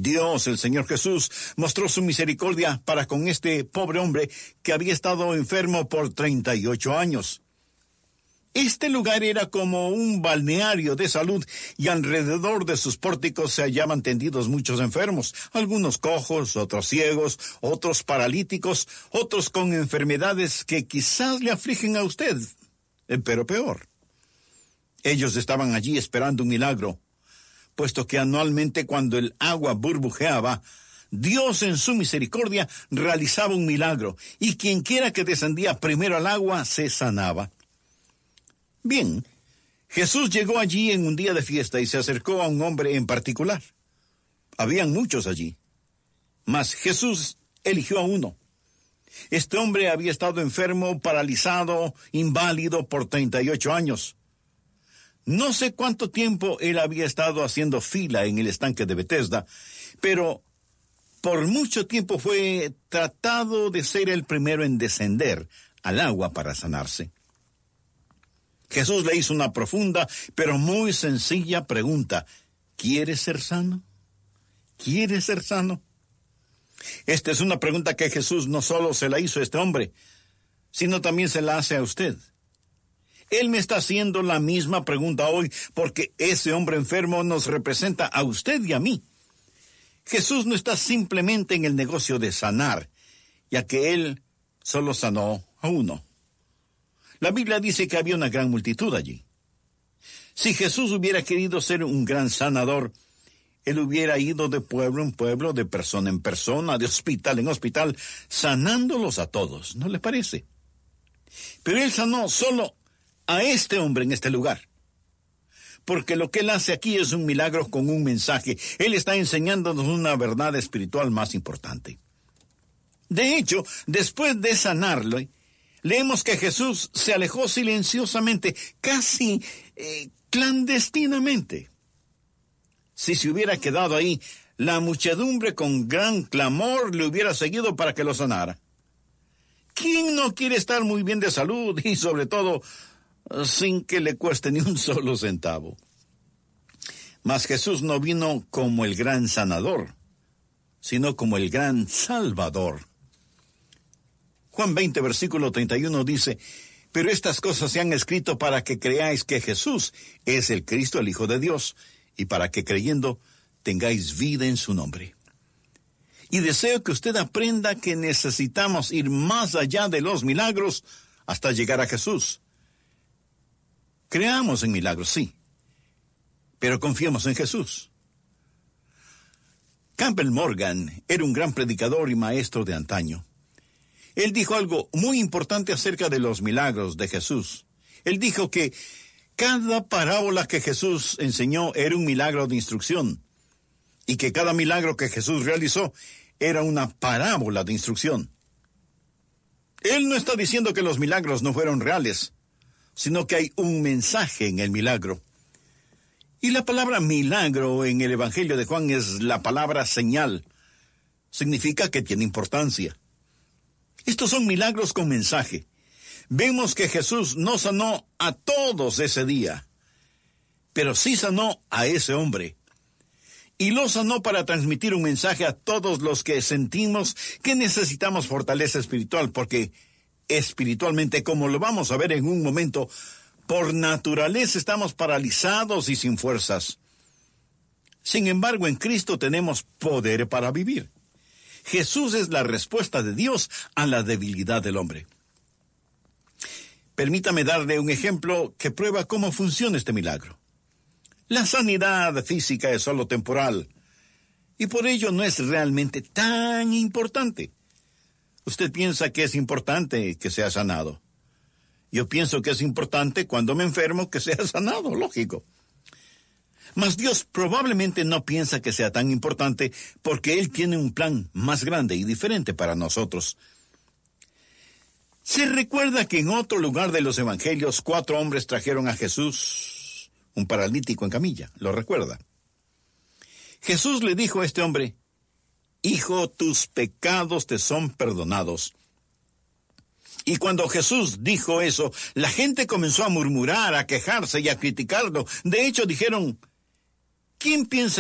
Dios, el Señor Jesús, mostró su misericordia para con este pobre hombre que había estado enfermo por 38 años. Este lugar era como un balneario de salud y alrededor de sus pórticos se hallaban tendidos muchos enfermos, algunos cojos, otros ciegos, otros paralíticos, otros con enfermedades que quizás le afligen a usted, pero peor. Ellos estaban allí esperando un milagro, puesto que anualmente cuando el agua burbujeaba, Dios en su misericordia realizaba un milagro, y quienquiera que descendía primero al agua se sanaba. Bien, Jesús llegó allí en un día de fiesta y se acercó a un hombre en particular. Habían muchos allí, mas Jesús eligió a uno. Este hombre había estado enfermo, paralizado, inválido por 38 años. No sé cuánto tiempo él había estado haciendo fila en el estanque de Betesda, pero por mucho tiempo fue tratado de ser el primero en descender al agua para sanarse. Jesús le hizo una profunda, pero muy sencilla pregunta. ¿Quieres ser sano? ¿Quieres ser sano? Esta es una pregunta que Jesús no solo se la hizo a este hombre, sino también se la hace a usted. Él me está haciendo la misma pregunta hoy, porque ese hombre enfermo nos representa a usted y a mí. Jesús no está simplemente en el negocio de sanar, ya que Él solo sanó a uno. La Biblia dice que había una gran multitud allí. Si Jesús hubiera querido ser un gran sanador, Él hubiera ido de pueblo en pueblo, de persona en persona, de hospital en hospital, sanándolos a todos, ¿no le parece? Pero Él sanó solo a este hombre en este lugar, porque lo que Él hace aquí es un milagro con un mensaje. Él está enseñándonos una verdad espiritual más importante. De hecho, después de sanarlo, leemos que Jesús se alejó silenciosamente, casi clandestinamente. Si se hubiera quedado ahí, la muchedumbre con gran clamor le hubiera seguido para que lo sanara. ¿Quién no quiere estar muy bien de salud y sobre todo sin que le cueste ni un solo centavo? Mas Jesús no vino como el gran sanador, sino como el gran salvador. Juan 20, versículo 31 dice, pero estas cosas se han escrito para que creáis que Jesús es el Cristo, el Hijo de Dios, y para que creyendo tengáis vida en su nombre. Y deseo que usted aprenda que necesitamos ir más allá de los milagros hasta llegar a Jesús. Creamos en milagros, sí, pero confiemos en Jesús. Campbell Morgan era un gran predicador y maestro de antaño. Él dijo algo muy importante acerca de los milagros de Jesús. Él dijo que cada parábola que Jesús enseñó era un milagro de instrucción, y que cada milagro que Jesús realizó era una parábola de instrucción. Él no está diciendo que los milagros no fueron reales, sino que hay un mensaje en el milagro. Y la palabra milagro en el Evangelio de Juan es la palabra señal. Significa que tiene importancia. Estos son milagros con mensaje. Vemos que Jesús no sanó a todos ese día, pero sí sanó a ese hombre. Y lo sanó para transmitir un mensaje a todos los que sentimos que necesitamos fortaleza espiritual, porque espiritualmente, como lo vamos a ver en un momento, por naturaleza estamos paralizados y sin fuerzas. Sin embargo, en Cristo tenemos poder para vivir. Jesús es la respuesta de Dios a la debilidad del hombre. Permítame darle un ejemplo que prueba cómo funciona este milagro. La sanidad física es solo temporal, y por ello no es realmente tan importante. Usted piensa que es importante que sea sanado. Yo pienso que es importante cuando me enfermo que sea sanado, lógico. Mas Dios probablemente no piensa que sea tan importante porque Él tiene un plan más grande y diferente para nosotros. Se recuerda que en otro lugar de los evangelios 4 hombres trajeron a Jesús un paralítico en camilla. ¿Lo recuerda? Jesús le dijo a este hombre, hijo, tus pecados te son perdonados. Y cuando Jesús dijo eso, la gente comenzó a murmurar, a quejarse y a criticarlo. De hecho, dijeron, ¿quién piensa